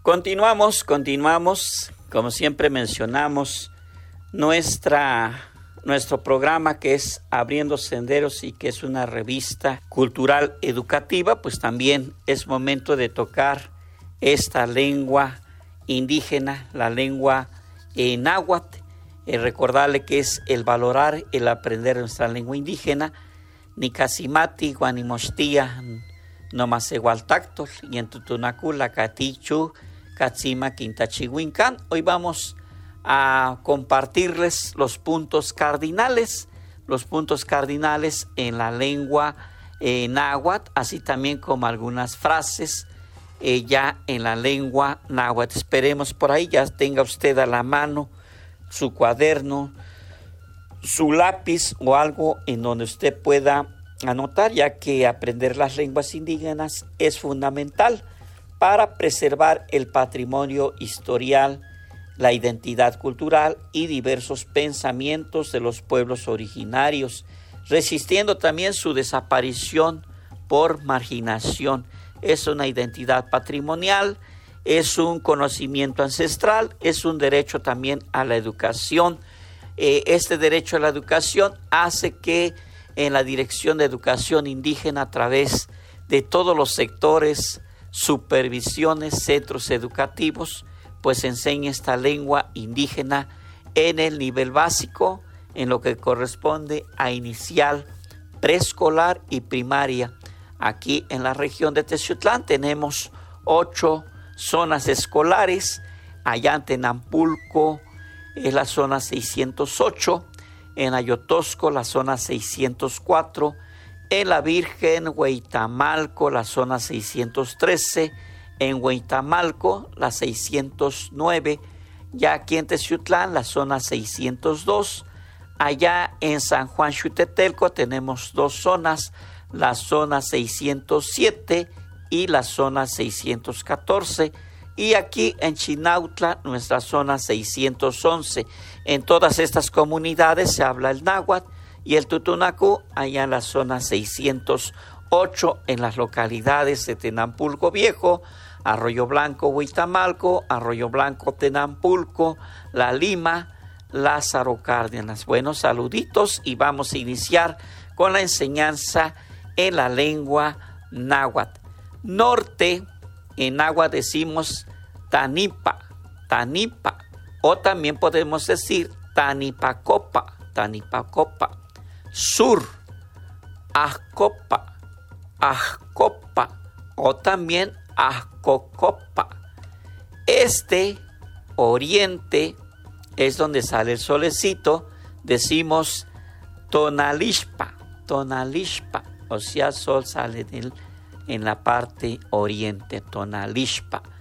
Continuamos, como siempre mencionamos, nuestro programa que es Abriendo Senderos y que es una revista cultural educativa, pues también es momento de tocar esta lengua indígena, la lengua náhuatl, recordarle que es el valorar, el aprender nuestra lengua indígena, Nicasimati, Guanimostia, Nomasehualtactol, y en Tutunacula, Catichu, Catzima, Quintachihuincán. Hoy vamos a compartirles los puntos cardinales en la lengua náhuatl, así también como algunas frases ya en la lengua náhuatl. Esperemos por ahí ya tenga usted a la mano su cuaderno, su lápiz o algo en donde usted pueda anotar, ya que aprender las lenguas indígenas es fundamental para preservar el patrimonio historial, la identidad cultural y diversos pensamientos de los pueblos originarios, resistiendo también su desaparición por marginación. Es una identidad patrimonial, es un conocimiento ancestral, es un derecho también a la educación. Este derecho a la educación hace que en la Dirección de Educación Indígena, a través de todos los sectores, supervisiones, centros educativos, pues enseña esta lengua indígena en el nivel básico, en lo que corresponde a inicial, preescolar y primaria. Aquí en la región de Teciutlán tenemos 8 zonas escolares. Allá en Tenampulco es la zona 608, en Ayotosco la zona 604, en La Virgen, Hueytamalco, la zona 613, en Hueytamalco, la 609, ya aquí en Teciutlán, la zona 602. Allá en San Juan Xutetelco tenemos 2 zonas, la zona 607 y la zona 614. Y aquí en Chinautla, nuestra zona 611. En todas estas comunidades se habla el náhuatl y el tutunacú, allá en la zona 608, en las localidades de Tenampulco Viejo, Arroyo Blanco, Huitamalco, Arroyo Blanco, Tenampulco, La Lima, Lázaro Cárdenas. Buenos saluditos y vamos a iniciar con la enseñanza en la lengua náhuatl. Norte, en náhuatl decimos Tanipa, Tanipa, o también podemos decir Tanipacopa, Tanipacopa. Sur, Ajcopa, Ajcopa, o también Ajcocopa. Este, oriente, es donde sale el solecito, decimos Tonalixpa, Tonalixpa, o sea, sol sale en la parte oriente, Tonalixpa.